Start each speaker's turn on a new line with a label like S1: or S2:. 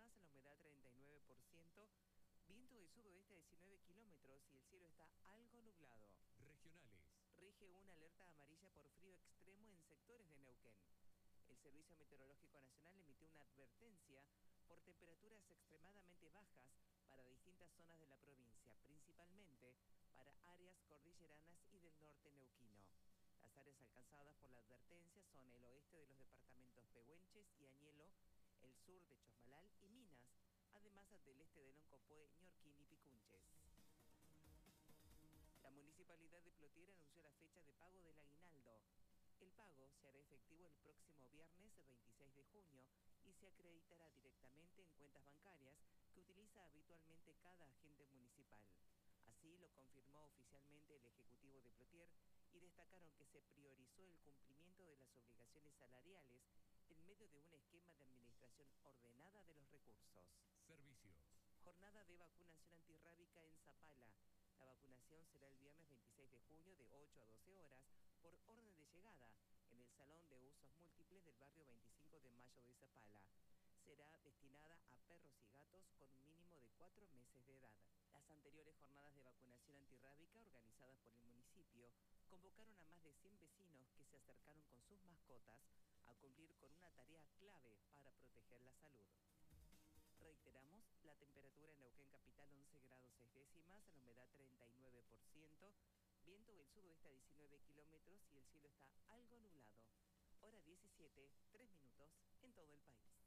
S1: décimas, la humedad 39%, viento del sudoeste a 19 kilómetros y el cielo está algo nublado.
S2: Regionales.
S1: Rige una alerta amarilla por frío extremo en sectores de Neuquén. El Servicio Meteorológico Nacional emitió una advertencia por temperaturas extremadamente bajas para distintas zonas de la provincia, principalmente para áreas cordilleranas y del norte neuquino. Las áreas alcanzadas por la advertencia son el oeste de los departamentos Pehuenches y Añelo, el sur de Chosmalal y Minas, además del este de Loncopué, Ñorquín y Picunches. La Municipalidad de Plotier anunció la fecha de pago del aguinaldo. El pago se hará efectivo el próximo viernes 26 de junio y se acreditará directamente en cuentas bancarias que utiliza habitualmente cada agente municipal. Así lo confirmó oficialmente el Ejecutivo de Plotier y destacaron que se priorizó el cumplimiento de las obligaciones salariales en medio de un esquema de administración ordenada de los recursos.
S2: Servicios.
S1: Jornada de vacunación antirrábica en Zapala. La vacunación será el viernes 26 de junio de 8 a 12 horas por orden de llegada en el Salón de Usos Múltiples del barrio 25 de Mayo de Zapala. Será destinada a perros y gatos con un mínimo de 4 meses de edad. Las anteriores jornadas de vacunación antirrábica organizadas por el municipio convocaron a más de 100 vecinos que se acercaron con sus mascotas a cumplir con una tarea clave para proteger la salud. Reiteramos, la temperatura en Neuquén capital 11 grados 6 décimas, la humedad 39%, viento del sudoeste a 19 kilómetros y el cielo está algo nublado. Hora 17, 3 minutos en todo el país.